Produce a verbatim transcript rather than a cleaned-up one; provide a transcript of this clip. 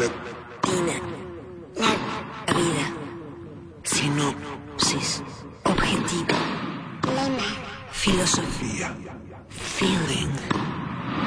Tina. La vida. Sinopsis. Objetivo. Lema. Filosofía. Feeling.